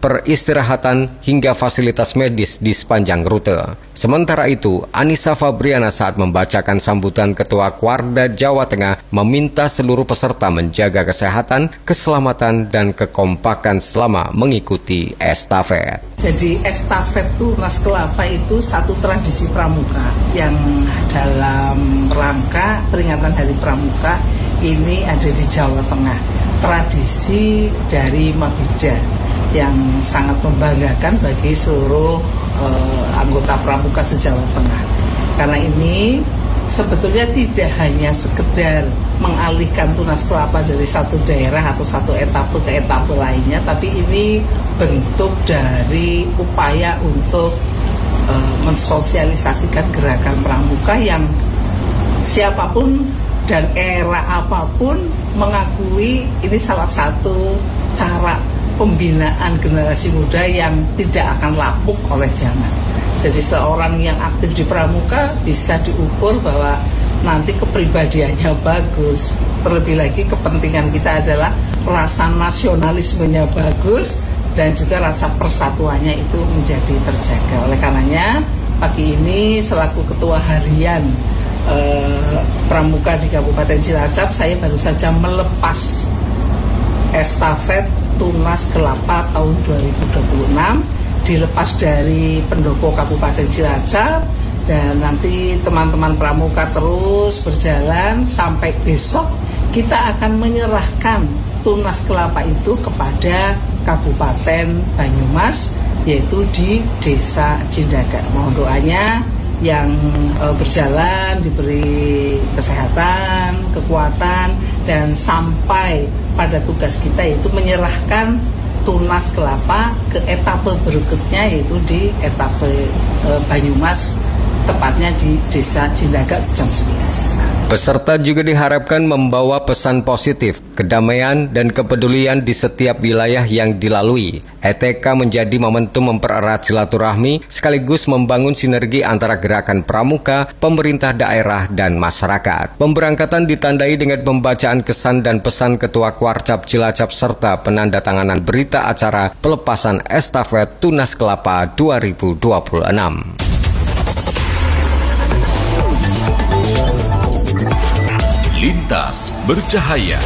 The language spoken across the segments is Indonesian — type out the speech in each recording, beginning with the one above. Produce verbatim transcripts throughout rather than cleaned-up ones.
peristirahatan hingga fasilitas medis di sepanjang rute. Sementara itu, Anissa Fabriana saat membacakan sambutan Ketua Kuarda Jawa Tengah meminta seluruh peserta menjaga kesehatan, keselamatan, dan kekompakan selama mengikuti estafet. Jadi estafet Tunas Kelapa itu satu tradisi pramuka yang dalam rangka peringatan Hari Pramuka ini ada di Jawa Tengah. Tradisi dari Mabuja yang sangat membanggakan bagi seluruh uh, anggota pramuka se-Jawa Tengah. Karena ini sebetulnya tidak hanya sekedar mengalihkan Tunas Kelapa dari satu daerah atau satu etape ke etape lainnya, tapi ini bentuk dari upaya untuk uh, mensosialisasikan gerakan pramuka yang siapapun dan era apapun mengakui ini salah satu cara pembinaan generasi muda yang tidak akan lapuk oleh zaman. Jadi seorang yang aktif di pramuka bisa diukur bahwa nanti kepribadiannya bagus. Terlebih lagi kepentingan kita adalah rasa nasionalismenya bagus dan juga rasa persatuannya itu menjadi terjaga. Oleh karenanya pagi ini selaku ketua harian eh, pramuka di Kabupaten Cilacap, saya baru saja melepas estafet Tunas Kelapa tahun dua ribu dua puluh enam, dilepas dari pendopo Kabupaten Cilacap, dan nanti teman-teman pramuka terus berjalan sampai besok kita akan menyerahkan Tunas Kelapa itu kepada Kabupaten Banyumas, yaitu di Desa Cindaga. Mohon doanya yang e, berjalan diberi kesehatan, kekuatan, dan sampai pada tugas kita yaitu menyerahkan Tunas Kelapa ke etape berikutnya, yaitu di etape e, Banyumas, tepatnya di Desa Cindaga jam sebelas. Peserta juga diharapkan membawa pesan positif, kedamaian, dan kepedulian di setiap wilayah yang dilalui. E T K menjadi momentum mempererat silaturahmi sekaligus membangun sinergi antara gerakan pramuka, pemerintah daerah, dan masyarakat. Pemberangkatan ditandai dengan pembacaan kesan dan pesan Ketua Kuarcap Cilacap serta penandatanganan berita acara pelepasan estafet Tunas Kelapa dua ribu dua puluh enam. Lintas bercahaya.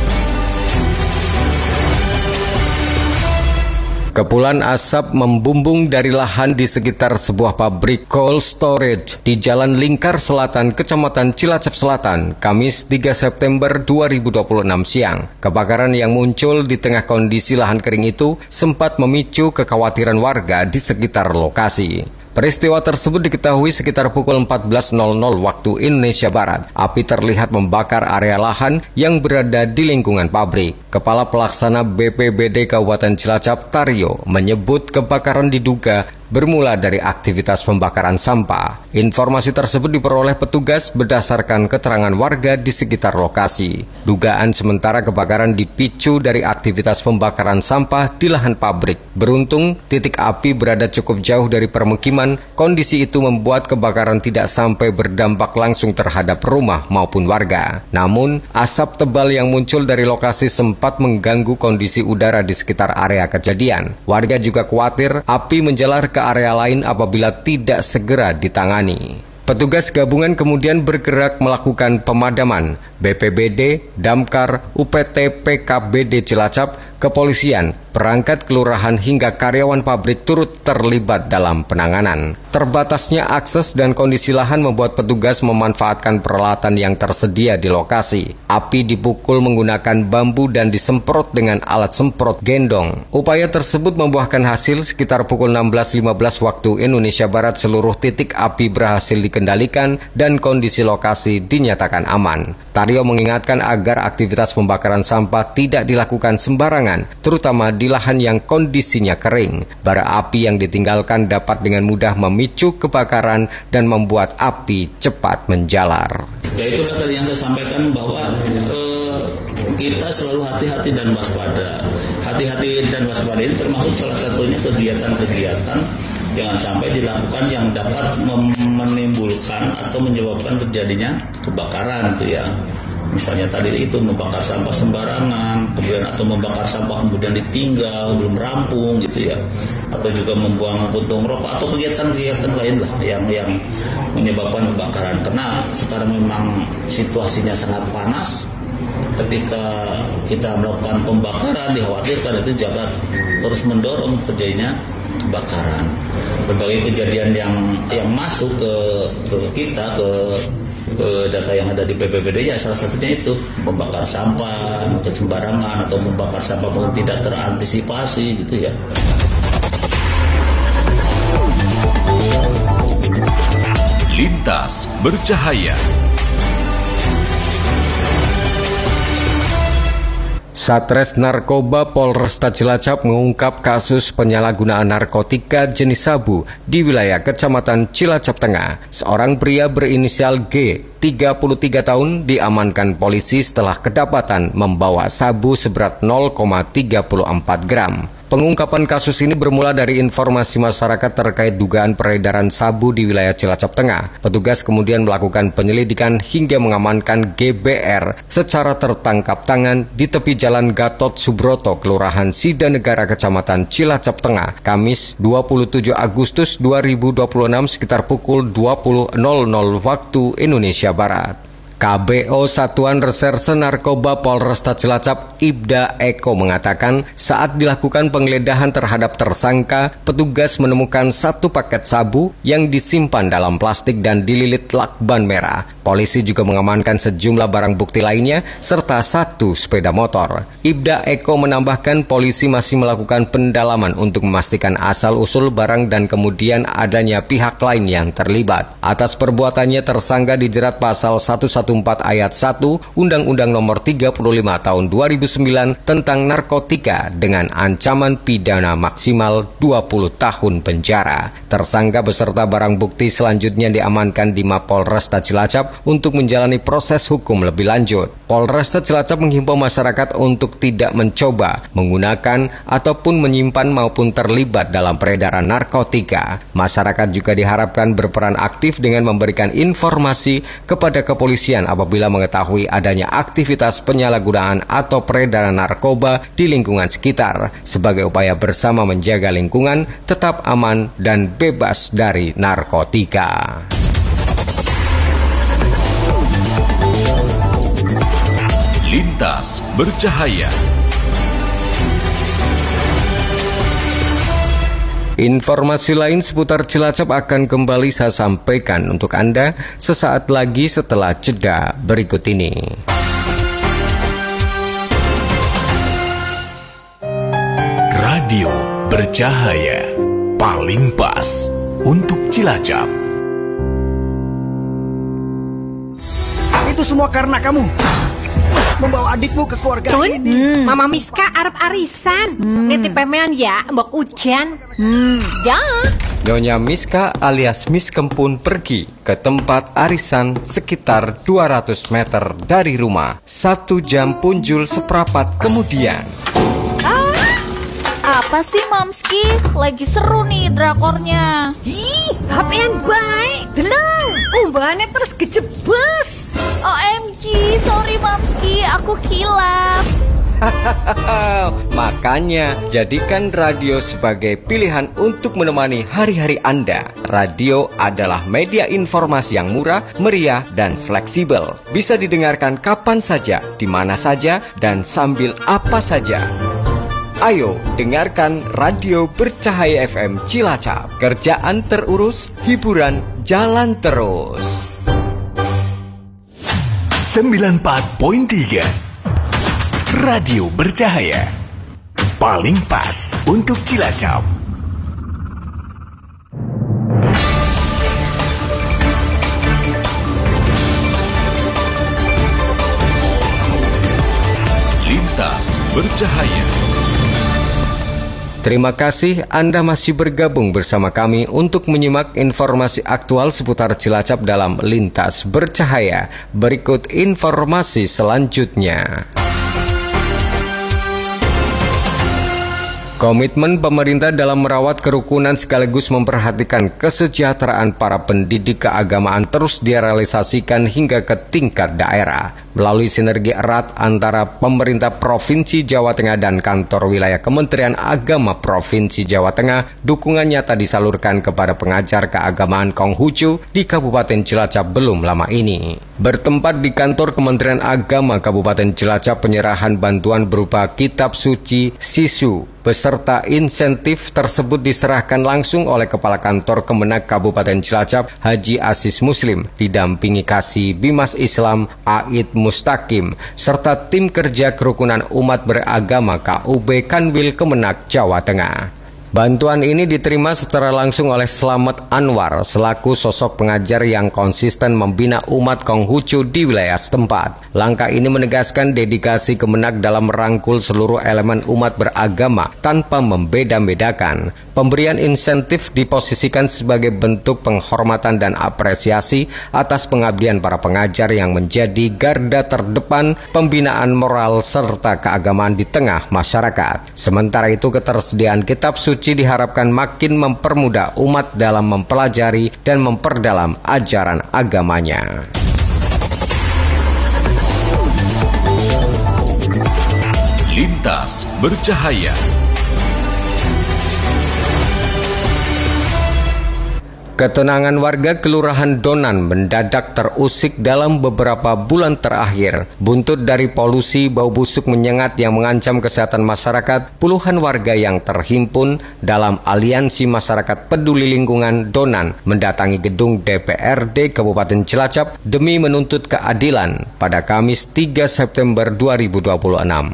Kepulan asap membumbung dari lahan di sekitar sebuah pabrik cold storage di Jalan Lingkar Selatan, Kecamatan Cilacap Selatan, Kamis tiga September dua ribu dua puluh enam siang. Kebakaran yang muncul di tengah kondisi lahan kering itu sempat memicu kekhawatiran warga di sekitar lokasi. Peristiwa tersebut diketahui sekitar pukul empat belas waktu Indonesia Barat. Api terlihat membakar area lahan yang berada di lingkungan pabrik. Kepala Pelaksana B P B D Kabupaten Cilacap, Taryo, menyebut kebakaran diduga bermula dari aktivitas pembakaran sampah. Informasi tersebut diperoleh petugas berdasarkan keterangan warga di sekitar lokasi. Dugaan sementara kebakaran dipicu dari aktivitas pembakaran sampah di lahan pabrik. Beruntung, titik api berada cukup jauh dari permukiman. Kondisi itu membuat kebakaran tidak sampai berdampak langsung terhadap rumah maupun warga. Namun, asap tebal yang muncul dari lokasi sempat mengganggu kondisi udara di sekitar area kejadian. Warga juga khawatir api menjalar ke area lain apabila tidak segera ditangani. Petugas gabungan kemudian bergerak melakukan pemadaman. B P B D, Damkar, U P T P K B D Cilacap, kepolisian, perangkat kelurahan hingga karyawan pabrik turut terlibat dalam penanganan. Terbatasnya akses dan kondisi lahan membuat petugas memanfaatkan peralatan yang tersedia di lokasi. Api dipukul menggunakan bambu dan disemprot dengan alat semprot gendong. Upaya tersebut membuahkan hasil. Sekitar pukul enam belas lima belas waktu Indonesia Barat seluruh titik api berhasil dikendalikan dan kondisi lokasi dinyatakan aman. Taryo mengingatkan agar aktivitas pembakaran sampah tidak dilakukan sembarangan, terutama di lahan yang kondisinya kering. Bara api yang ditinggalkan dapat dengan mudah memicu kebakaran dan membuat api cepat menjalar. Ya itulah tadi yang saya sampaikan bahwa eh, kita selalu hati-hati dan waspada. Hati-hati dan waspada ini termasuk salah satunya kegiatan-kegiatan jangan sampai dilakukan yang dapat menimbulkan atau menyebabkan terjadinya kebakaran, tuh ya. Misalnya tadi itu membakar sampah sembarangan, kemudian atau membakar sampah kemudian ditinggal belum rampung gitu ya, atau juga membuang puntung rokok atau kegiatan-kegiatan lain lah yang yang menyebabkan kebakaran. Karena sekarang memang situasinya sangat panas. Ketika kita melakukan pembakaran dikhawatirkan itu juga terus mendorong terjadinya kebakaran. Berbagai kejadian yang yang masuk ke, ke kita ke ke data yang ada di P B B D ya salah satunya itu membakar sampah mungkin sembarangan atau membakar sampah mungkin tidak terantisipasi gitu ya. Lintas bercahaya. Satres Narkoba Polresta Cilacap mengungkap kasus penyalahgunaan narkotika jenis sabu di wilayah Kecamatan Cilacap Tengah. Seorang pria berinisial G, tiga puluh tiga tahun, diamankan polisi setelah kedapatan membawa sabu seberat nol koma tiga empat gram. Pengungkapan kasus ini bermula dari informasi masyarakat terkait dugaan peredaran sabu di wilayah Cilacap Tengah. Petugas kemudian melakukan penyelidikan hingga mengamankan G B R secara tertangkap tangan di tepi Jalan Gatot Subroto, Kelurahan Sidanegara, Kecamatan Cilacap Tengah, Kamis dua puluh tujuh Agustus dua ribu dua puluh enam sekitar pukul dua puluh nol nol waktu Indonesia Barat. K B O Satuan Reserse Narkoba Polresta Cilacap Ibda Eko mengatakan saat dilakukan penggeledahan terhadap tersangka, petugas menemukan satu paket sabu yang disimpan dalam plastik dan dililit lakban merah. Polisi juga mengamankan sejumlah barang bukti lainnya serta satu sepeda motor. Ibda Eko menambahkan polisi masih melakukan pendalaman untuk memastikan asal-usul barang dan kemudian adanya pihak lain yang terlibat. Atas perbuatannya tersangka dijerat pasal seratus empat belas ayat satu Undang-Undang Nomor tiga puluh lima Tahun dua ribu sembilan tentang narkotika dengan ancaman pidana maksimal dua puluh tahun penjara. Tersangka beserta barang bukti selanjutnya diamankan di Mapolresta Cilacap untuk menjalani proses hukum lebih lanjut. Polresta Cilacap menghimbau masyarakat untuk tidak mencoba, menggunakan ataupun menyimpan maupun terlibat dalam peredaran narkotika. Masyarakat juga diharapkan berperan aktif dengan memberikan informasi kepada kepolisian apabila mengetahui adanya aktivitas penyalahgunaan atau peredaran narkoba di lingkungan sekitar sebagai upaya bersama menjaga lingkungan tetap aman dan bebas dari narkotika. Lintas bercahaya. Informasi lain seputar Cilacap akan kembali saya sampaikan untuk Anda sesaat lagi setelah jeda berikut ini. Radio bercahaya paling pas untuk Cilacap. Itu semua karena kamu membawa adikmu ke keluarga Tun, ini. hmm. Mama Miska arep arisan. Hmm. Nitip pemean ya, mbok hujan. Hmm, ya. Nyonya Miska alias Miss Kempun pergi ke tempat arisan sekitar dua ratus meter dari rumah. Satu jam punjul seprapat kemudian. Ah, apa sih Mamski? Lagi seru nih drakornya. Ih, H P-an baik. Deleng, umbahannya terus gejebes. O M G, sorry Mamski, aku kilaf. Makanya, jadikan radio sebagai pilihan untuk menemani hari-hari Anda. Radio adalah media informasi yang murah, meriah, dan fleksibel. Bisa didengarkan kapan saja, di mana saja, dan sambil apa saja. Ayo, dengarkan Radio Bercahaya F M Cilacap. Kerjaan terurus, hiburan jalan terus. sembilan puluh empat koma tiga Radio Bercahaya paling pas untuk Cilacap. Lintas Bercahaya. Terima kasih Anda masih bergabung bersama kami untuk menyimak informasi aktual seputar Cilacap dalam Lintas Bercahaya. Berikut informasi selanjutnya. Komitmen pemerintah dalam merawat kerukunan sekaligus memperhatikan kesejahteraan para pendidik keagamaan terus direalisasikan hingga ke tingkat daerah. Melalui sinergi erat antara pemerintah Provinsi Jawa Tengah dan kantor wilayah Kementerian Agama Provinsi Jawa Tengah, dukungan nyata disalurkan kepada pengajar keagamaan Konghucu di Kabupaten Cilacap belum lama ini. Bertempat di kantor Kementerian Agama Kabupaten Cilacap, penyerahan bantuan berupa kitab suci Sisu beserta insentif tersebut diserahkan langsung oleh Kepala Kantor Kemenak Kabupaten Cilacap, Haji Asis Muslim, didampingi Kasih Bimas Islam Aid Mustaqim, serta tim kerja kerukunan umat beragama K U B Kanwil Kemenak Jawa Tengah. Bantuan ini diterima secara langsung oleh Slamet Anwar selaku sosok pengajar yang konsisten membina umat Konghucu di wilayah setempat. Langkah ini menegaskan dedikasi Kemenak dalam merangkul seluruh elemen umat beragama tanpa membeda-bedakan. Pemberian insentif diposisikan sebagai bentuk penghormatan dan apresiasi atas pengabdian para pengajar yang menjadi garda terdepan pembinaan moral serta keagamaan di tengah masyarakat. Sementara itu, ketersediaan kitab suci diharapkan makin mempermudah umat dalam mempelajari dan memperdalam ajaran agamanya. Lintas Bercahaya. Ketenangan warga Kelurahan Donan mendadak terusik dalam beberapa bulan terakhir. Buntut dari polusi bau busuk menyengat yang mengancam kesehatan masyarakat, puluhan warga yang terhimpun dalam Aliansi Masyarakat Peduli Lingkungan Donan mendatangi gedung D P R D Kabupaten Cilacap demi menuntut keadilan pada Kamis tiga September dua ribu dua puluh enam.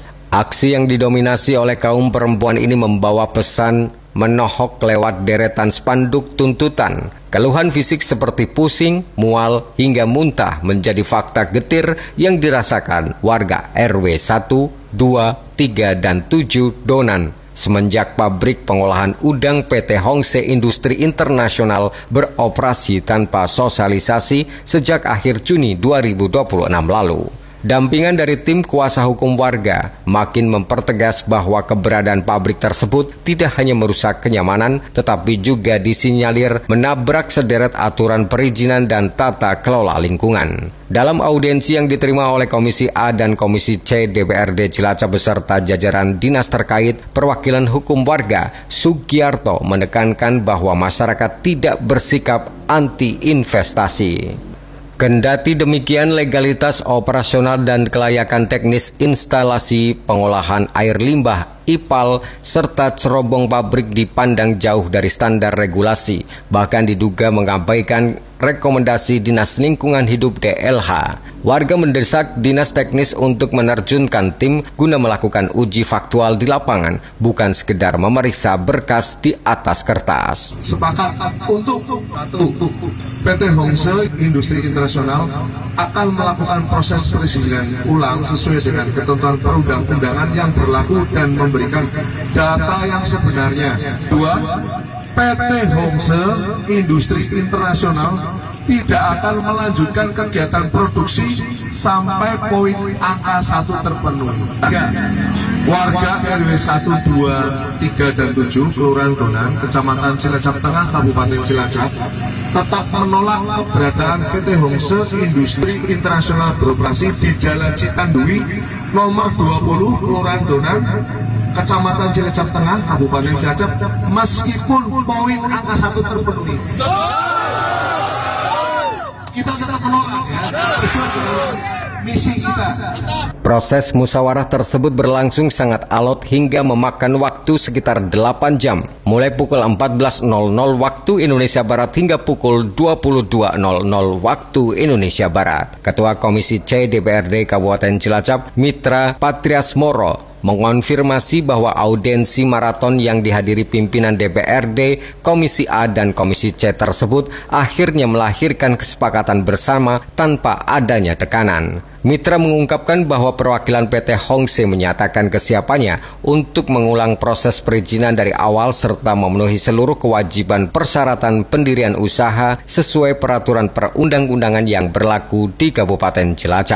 Aksi yang didominasi oleh kaum perempuan ini membawa pesan menohok lewat deretan spanduk tuntutan. Keluhan fisik seperti pusing, mual, hingga muntah menjadi fakta getir yang dirasakan warga R W satu, dua, tiga, dan tujuh Donan semenjak pabrik pengolahan udang P T Hongse Industri Internasional beroperasi tanpa sosialisasi sejak akhir Juni dua ribu dua puluh enam lalu. Dampingan dari tim kuasa hukum warga makin mempertegas bahwa keberadaan pabrik tersebut tidak hanya merusak kenyamanan, tetapi juga disinyalir menabrak sederet aturan perizinan dan tata kelola lingkungan. Dalam audiensi yang diterima oleh Komisi A dan Komisi C D P R D Cilacap beserta jajaran dinas terkait, perwakilan hukum warga Sugiarto menekankan bahwa masyarakat tidak bersikap anti-investasi. Kendati demikian, legalitas operasional dan kelayakan teknis instalasi pengolahan air limbah I P A L serta cerobong pabrik dipandang jauh dari standar regulasi, bahkan diduga mengabaikan rekomendasi Dinas Lingkungan Hidup D L H. Warga mendesak Dinas Teknis untuk menerjunkan tim guna melakukan uji faktual di lapangan, bukan sekedar memeriksa berkas di atas kertas. Sepakat untuk satu, P T Hongse Industri Internasional akan melakukan proses perizinan ulang sesuai dengan ketentuan perundang-undangan yang berlaku dan memberikan data yang sebenarnya. Dua, P T Hongse Industri Internasional tidak akan melanjutkan kegiatan produksi sampai poin angka satu terpenuhi. Tiga, warga R W satu, dua, tiga, dan tujuh Kelurahan Donan, Kecamatan Cilacap Tengah, Kabupaten Cilacap tetap menolak keberadaan P T Hongse Industri Internasional beroperasi di Jalan Citandui nomor dua puluh Kelurahan Donan, Kecamatan Cilacap Tengah, Kabupaten Cilacap, meskipun poin angka satu terpenuhi. Kita tetap menolak ya, sesuai dengan misi kita. Proses musyawarah tersebut berlangsung sangat alot hingga memakan waktu sekitar delapan jam, mulai pukul empat belas nol nol waktu Indonesia Barat hingga pukul dua puluh dua nol nol waktu Indonesia Barat. Ketua Komisi C D P R D Kabupaten Cilacap, Mitra Patriasmoro, mengonfirmasi bahwa audiensi maraton yang dihadiri pimpinan D P R D, Komisi A, dan Komisi C tersebut akhirnya melahirkan kesepakatan bersama tanpa adanya tekanan. Mitra mengungkapkan bahwa perwakilan P T Hongse menyatakan kesiapannya untuk mengulang proses perizinan dari awal serta memenuhi seluruh kewajiban persyaratan pendirian usaha sesuai peraturan perundang-undangan yang berlaku di Kabupaten Cilacap.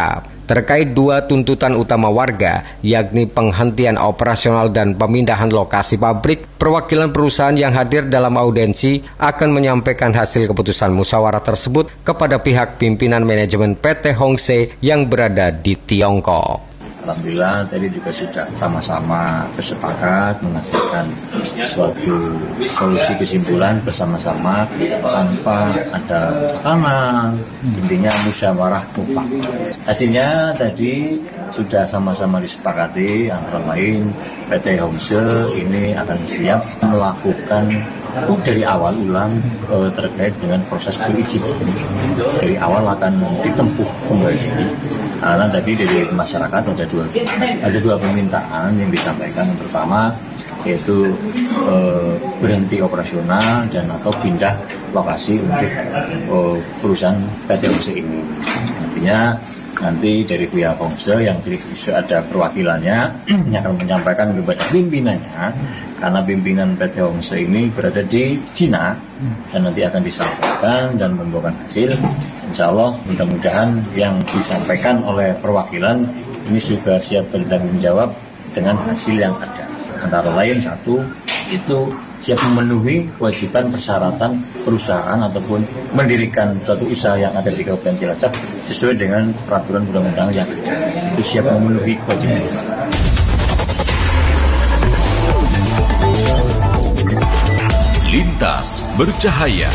terkait dua tuntutan utama warga, yakni penghentian operasional dan pemindahan lokasi pabrik. Perwakilan perusahaan yang hadir dalam audensi akan menyampaikan hasil keputusan musyawarah tersebut kepada pihak pimpinan manajemen P T Hongse yang berada di Tiongkok. Alhamdulillah tadi juga sudah sama-sama bersepakat menghasilkan suatu solusi kesimpulan bersama-sama tanpa ada tekanan, intinya musyawarah mufakat. Hasilnya tadi sudah sama-sama disepakati, antara lain P T Hongse ini akan siap melakukan dari awal ulang e, terkait dengan proses perizinan. Dari awal akan ditempuh kembali. Karena tadi dari masyarakat ada dua ada dua permintaan yang disampaikan. Yang pertama yaitu e, berhenti operasional dan atau pindah lokasi untuk e, perusahaan P T Hongse ini. Artinya nanti dari pihak Hongse yang bisa ada perwakilannya yang akan menyampaikan kepada pimpinannya, karena pimpinan P T Hongse ini berada di Cina dan nanti akan disampaikan dan membuahkan hasil. Insya Allah mudah-mudahan yang disampaikan oleh perwakilan ini juga siap bertanggung jawab dengan hasil yang ada. Antara lain satu itu siap memenuhi kewajiban persyaratan perusahaan ataupun mendirikan suatu usaha yang ada di Kabupaten Cilacap sesuai dengan peraturan undang-undang yang ada. Itu siap memenuhi kewajiban perusahaan. Lintas Bercahaya.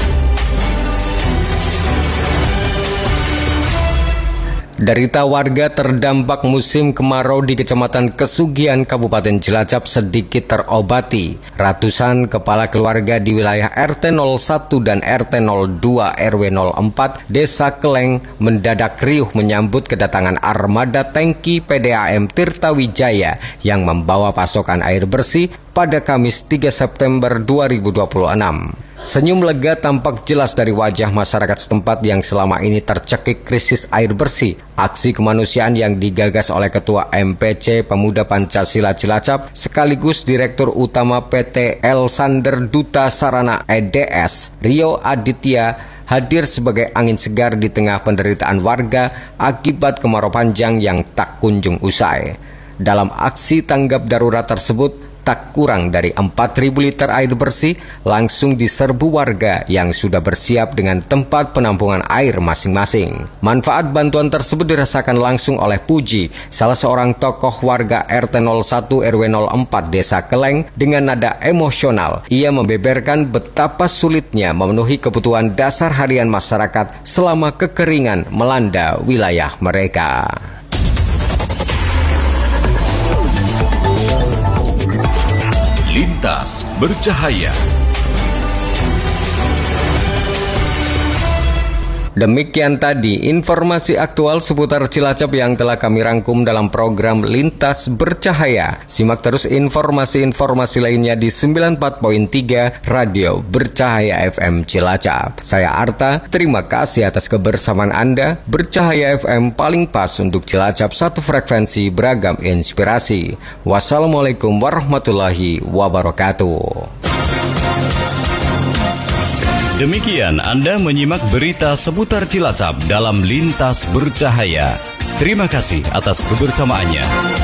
Derita warga terdampak musim kemarau di Kecamatan Kesugian, Kabupaten Cilacap sedikit terobati. Ratusan kepala keluarga di wilayah R T nol satu dan R T nol dua R W nol empat Desa Keleng mendadak riuh menyambut kedatangan armada tangki P D A M Tirta Wijaya yang membawa pasokan air bersih pada Kamis tiga September dua ribu dua puluh enam. Senyum lega tampak jelas dari wajah masyarakat setempat yang selama ini tercekik krisis air bersih. Aksi kemanusiaan yang digagas oleh Ketua M P C Pemuda Pancasila Cilacap sekaligus Direktur Utama P T L Sander Duta Sarana E D S Rio Aditya hadir sebagai angin segar di tengah penderitaan warga akibat kemarau panjang yang tak kunjung usai. Dalam aksi tanggap darurat tersebut, tak kurang dari empat ribu liter air bersih langsung diserbu warga yang sudah bersiap dengan tempat penampungan air masing-masing. Manfaat bantuan tersebut dirasakan langsung oleh Puji, salah seorang tokoh warga R T nol satu R W nol empat Desa Keleng. Dengan nada emosional, ia membeberkan betapa sulitnya memenuhi kebutuhan dasar harian masyarakat selama kekeringan melanda wilayah mereka. Lintas Bercahaya. Demikian tadi informasi aktual seputar Cilacap yang telah kami rangkum dalam program Lintas Bercahaya. Simak terus informasi-informasi lainnya di sembilan puluh empat koma tiga Radio Bercahaya F M Cilacap. Saya Arta, terima kasih atas kebersamaan Anda. Bercahaya F M paling pas untuk Cilacap, satu frekuensi beragam inspirasi. Wassalamualaikum warahmatullahi wabarakatuh. Demikian Anda menyimak berita seputar Cilacap dalam Lintas Bercahaya. Terima kasih atas kebersamaannya.